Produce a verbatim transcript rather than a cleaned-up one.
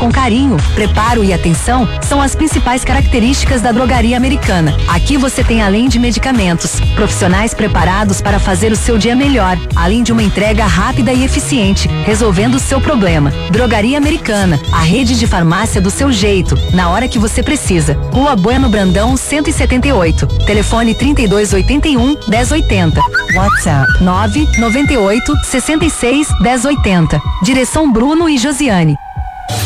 com carinho, preparo e atenção são as principais características da Drogaria Americana. Aqui você tem, além de medicamentos, profissionais preparados para fazer o seu dia melhor, além de uma entrega rápida e eficiente, resolvendo o seu problema. Drogaria Americana, a rede de farmácia do seu jeito, na hora que você precisa. Rua Bueno Brandão, cento e setenta e oito. Telefone trinta e dois oitenta e um, dez oitenta. WhatsApp nove nove oito, sessenta e seis, dez oitenta. Direção Bruno e Josiane.